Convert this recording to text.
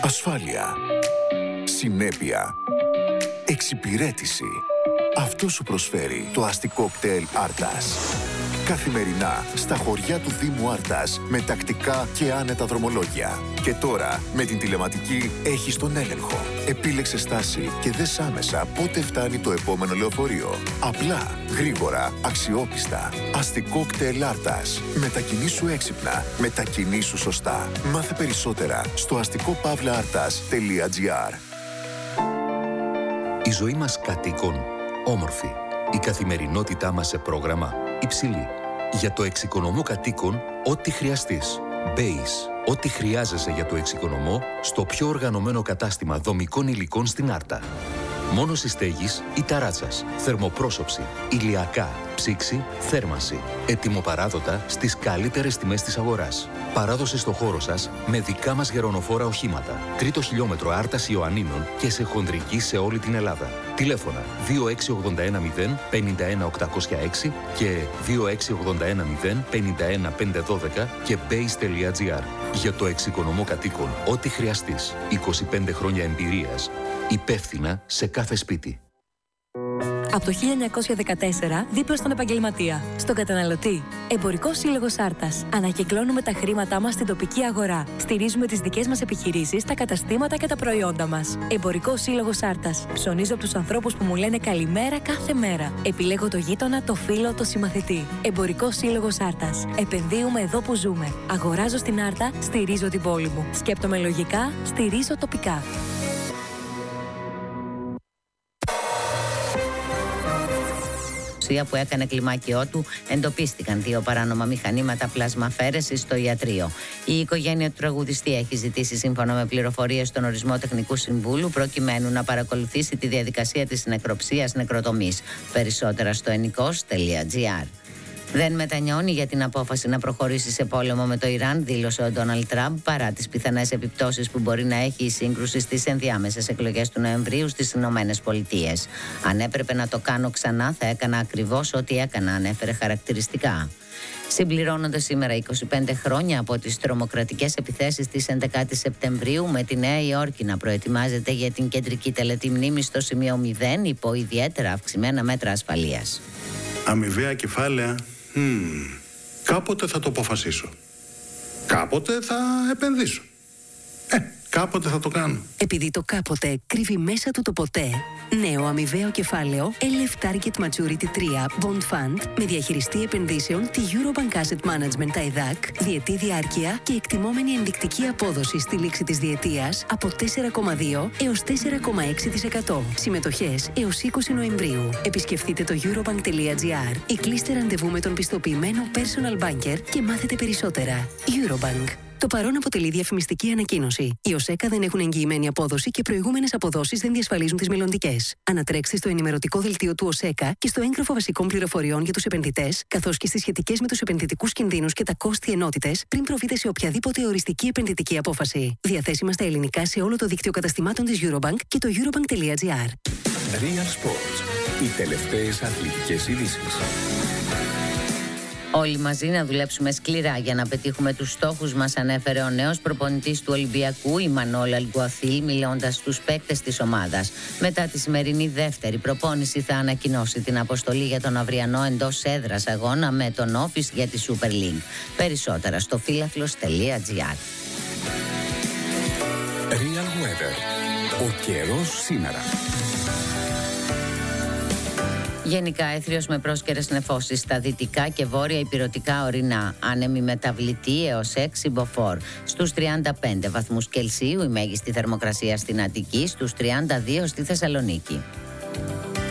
Ασφάλεια. Συνέπεια. Εξυπηρέτηση. Αυτό σου προσφέρει το αστικό κτέλ Άρτας. Καθημερινά στα χωριά του Δήμου Άρτας με τακτικά και άνετα δρομολόγια. Και τώρα με την τηλεματική έχεις τον έλεγχο. Επίλεξε στάση και δες άμεσα πότε φτάνει το επόμενο λεωφορείο. Απλά, γρήγορα, αξιόπιστα. Αστικό κτέλ Άρτας. Μετακινήσου έξυπνα. Μετακινήσου σωστά. Μάθε περισσότερα στο αστικοπαύλαartas.gr. Η ζωή μας κατοίκων όμορφη. Η καθημερινότητά μας σε πρόγραμμα υψηλή. Για το εξοικονομώ κατοίκων, ό,τι χρειαστείς. Base. Ό,τι χρειάζεσαι για το εξοικονομώ στο πιο οργανωμένο κατάστημα δομικών υλικών στην Άρτα. Μόνος στέγης ή ταράτσας, θερμοπρόσωψη, ηλιακά, ψήξη, θέρμανση. Ετοιμοπαράδοτα στις καλύτερες τιμές της αγοράς. Παράδοση στο χώρο σας με δικά μας γερονοφόρα οχήματα. Τρίτο χιλιόμετρο Άρτας Ιωαννίνων και σε χονδρική σε όλη την Ελλάδα. Τηλέφωνα 26810 51806 και 26810 51512 και base.gr. Για το εξοικονομώ κατοίκων, ό,τι χρειαστείς. 25 χρόνια εμπειρίας. Υπεύθυνα σε κάθε σπίτι. Από το 1914, δίπλα στον επαγγελματία, στον καταναλωτή. Εμπορικός Σύλλογος Άρτας. Ανακυκλώνουμε τα χρήματά μας στην τοπική αγορά. Στηρίζουμε τις δικές μας επιχειρήσεις, τα καταστήματα και τα προϊόντα μας. Εμπορικός Σύλλογος Άρτας. Ψωνίζω από τους ανθρώπους που μου λένε καλημέρα κάθε μέρα. Επιλέγω το γείτονα, το φίλο, το συμμαθητή. Εμπορικός Σύλλογος Άρτας. Επενδύουμε εδώ που ζούμε. Αγοράζω στην Άρτα, στηρίζω την πόλη μου. Σκέπτομαι λογικά, στηρίζω τοπικά. Που έκανε κλιμάκιό του, εντοπίστηκαν 2 παράνομα μηχανήματα πλασμαφέρεσης στο ιατρείο. Η οικογένεια του τραγουδιστή έχει ζητήσει, σύμφωνα με πληροφορίες, τον ορισμό τεχνικού συμβούλου προκειμένου να παρακολουθήσει τη διαδικασία της νεκροψίας νεκροτομής. Περισσότερα στο ennikos.gr. Δεν μετανιώνει για την απόφαση να προχωρήσει σε πόλεμο με το Ιράν, δήλωσε ο Ντόναλντ Τραμπ, παρά τις πιθανές επιπτώσεις που μπορεί να έχει η σύγκρουση στις ενδιάμεσες εκλογές του Νοεμβρίου στις Ηνωμένες Πολιτείες. Αν έπρεπε να το κάνω ξανά, θα έκανα ακριβώς ό,τι έκανα, ανέφερε χαρακτηριστικά. Συμπληρώνονται σήμερα 25 χρόνια από τις τρομοκρατικές επιθέσεις της 11ης Σεπτεμβρίου, με τη Νέα Υόρκη να προετοιμάζεται για την κεντρική τελετή μνήμης στο σημείο 0 υπό ιδιαίτερα αυξημένα μέτρα ασφαλείας. Αμοιβαία κεφάλαια. Κάποτε θα το αποφασίσω. Κάποτε θα επενδύσω. Κάποτε θα το κάνω. Επειδή το κάποτε κρύβει μέσα του το ποτέ, νέο αμοιβαίο κεφάλαιο LF Target Maturity 3 Bond Fund με διαχειριστή επενδύσεων τη Eurobank Asset Management EDAC, διετή διάρκεια και εκτιμόμενη ενδεικτική απόδοση στη λήξη της διετίας από 4,2 έως 4,6%. Συμμετοχές έως 20 Νοεμβρίου. Επισκεφτείτε το eurobank.gr ή κλείστε ραντεβού με τον πιστοποιημένο personal banker και μάθετε περισσότερα. Eurobank. Το παρόν αποτελεί διαφημιστική ανακοίνωση. Οι ΟΣΕΚΑ δεν έχουν εγγυημένη απόδοση και προηγούμενες αποδόσεις δεν διασφαλίζουν τις μελλοντικές. Ανατρέξτε στο ενημερωτικό δελτίο του ΟΣΕΚΑ και στο έγγραφο βασικών πληροφοριών για τους επενδυτές, καθώς και στις σχετικές με τους επενδυτικούς κινδύνους και τα κόστη ενότητες, πριν προβείτε σε οποιαδήποτε οριστική επενδυτική απόφαση. Διαθέσιμα στα ελληνικά σε όλο το δίκτυο καταστημάτων της Eurobank και το eurobank.gr. Real Sports. Οι τελευταίες αθλητικές ειδήσεις. Όλοι μαζί να δουλέψουμε σκληρά για να πετύχουμε τους στόχους μας, ανέφερε ο νέος προπονητής του Ολυμπιακού, Ιμανόλ Αλγκουαθίλ, μιλώντας στους παίκτες της ομάδας. Μετά τη σημερινή δεύτερη προπόνηση θα ανακοινώσει την αποστολή για τον αυριανό εντός έδρας αγώνα με τον Όφης για τη Super League. Περισσότερα στο φίλαθλος.gr. Real Weather. Ο καιρός σήμερα. Γενικά έθριος με πρόσκαιρες νεφώσεις στα δυτικά και βόρεια ηπειρωτικά ορεινά. Άνεμη μεταβλητή έως 6 μποφόρ. Στους 35 βαθμούς Κελσίου η μέγιστη θερμοκρασία στην Αττική, στους 32 στη Θεσσαλονίκη.